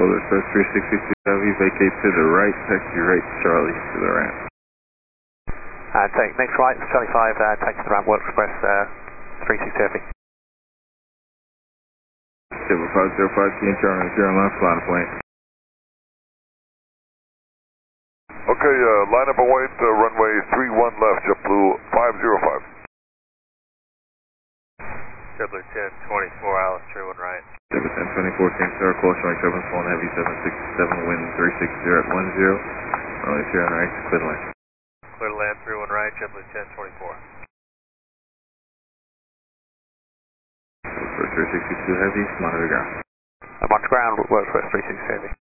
Well, Express 362 Heavy, vacate to the right, taxi right, Charlie to the ramp. Take next right, Charlie 5, taxi to the ramp, World Express 362 Heavy. Table 505, Team Charlie, if you're on line, flying point. Okay, line up and wait, runway 31 left, JetBlue 505. JetBlue 1024, Alice 31 right. JetBlue 1024, Team Star, call showing 7 phone heavy 767, wind 360 at 10. Runway 3 on right, clear to land. Clear to land 31 right, JetBlue 1024. For 362 Heavy, monitor ground. I'm on ground, World Express 362 Heavy.